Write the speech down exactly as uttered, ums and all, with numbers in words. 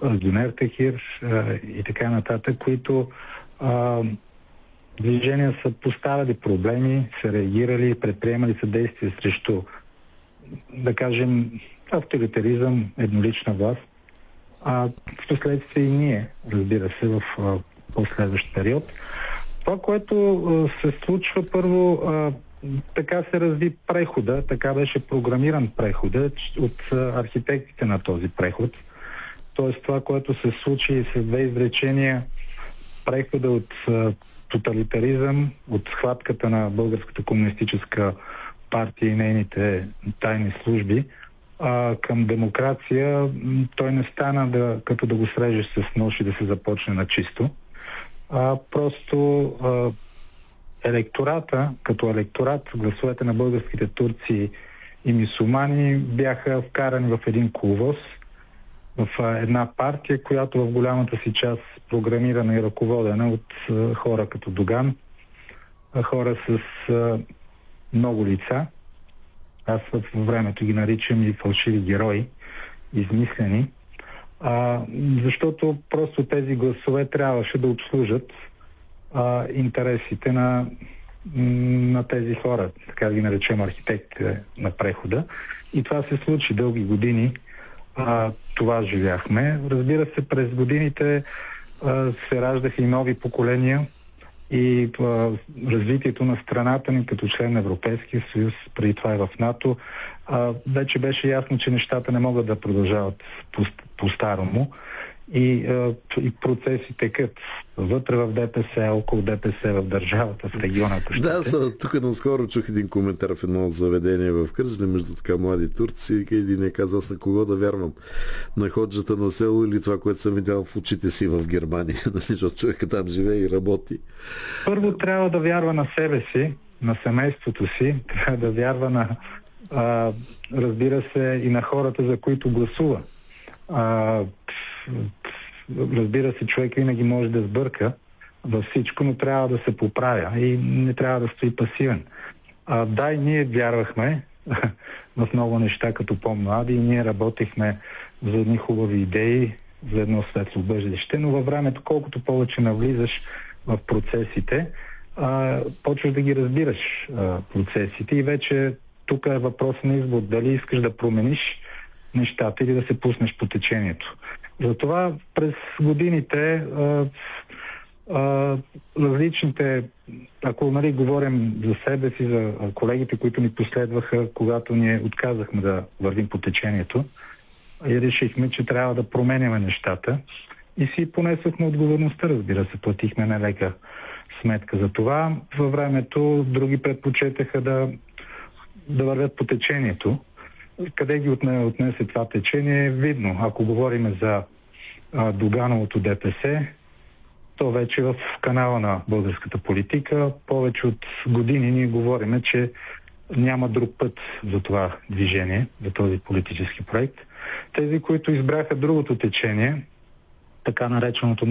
Гюнер Тахир и така нататък, които а, движения са поставили проблеми, са реагирали, предприемали са действия срещу, да кажем, авторитаризъм, еднолична власт. А в последствие и ние, разбира се, в а, последващ период. Това, което а, се случва първо, а, така се разви прехода, така беше програмиран прехода от а, архитектите на този преход. Тоест това, което се случи с две изречения, прехода от а, тоталитаризъм, от схватката на Българската комунистическа партия и нейните тайни служби, а, към демокрация, той не стана да, като да го срежеш с нож и да се започне на чисто. А, просто а, електората, като електорат, гласовете на българските турци и мюсюлмани бяха вкарани в един коловоз, в а, една партия, която в голямата си част програмирана и ръководена от а, хора като Доган, а, хора с а, много лица. Аз в времето ги наричам и фалшиви герои, измислени, а, защото просто тези гласове трябваше да обслужат а, интересите на, на тези хора, така да ги наречем архитектите на прехода. И това се случи дълги години. А, това живяхме. Разбира се, през годините а, се раждаха и нови поколения и а, развитието на страната ни като член на Европейския съюз, преди това и в НАТО, а, вече беше ясно, че нещата не могат да продължават по- по-старому и, а, и процеси текат вътре в ДПС, около ДПС, в държавата, в региона. Да, са, тук наскоро чух един коментар в едно заведение в Кърджали, между така млади турци, и един е казал: аз на кого да вярвам? На ходжата на село или това, което съм видял в очите си в Германия, защото човека там живее и работи. Първо трябва да вярва на себе си, на семейството си, трябва да вярва на, а, разбира се, и на хората, за които гласува. А, разбира се, човек винаги може да сбърка във всичко, но трябва да се поправя и не трябва да стои пасивен. А, да, и ние вярвахме в много неща като по-млади и ние работихме за едни хубави идеи, за едно светло бъдеще, но във времето, колкото повече навлизаш в процесите, а, почваш да ги разбираш а, процесите и вече тук е въпрос на избор дали искаш да промениш нещата или да се пуснеш по течението. Затова през годините а, а, различните, ако нали, говорим за себе си, за колегите, които ни последваха, когато ние отказахме да вървим по течението и решихме, че трябва да променяме нещата и си понесохме отговорността, разбира се, платихме нелека сметка за това. Във времето други предпочетаха да, да вървят по течението. Къде ги отне, отнесе това течение е видно. Ако говорим за а, Догановото ДПС, то вече в канала на българската политика повече от години ние говориме, че няма друг път за това движение, за този политически проект. Тези, които избраха другото течение, така нареченото